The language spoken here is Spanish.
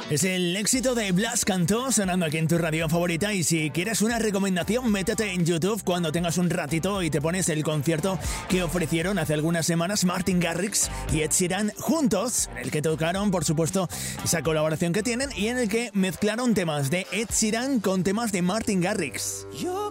Es el éxito de Blas Cantó sonando aquí en tu radio favorita, y si quieres una recomendación, métete en YouTube cuando tengas un ratito y te pones el concierto que ofrecieron hace algunas semanas Martin Garrix y Ed Sheeran juntos, en el que tocaron, por supuesto, esa colaboración que tienen y en el que mezclaron temas de Ed Sheeran con temas de Martin Garrix.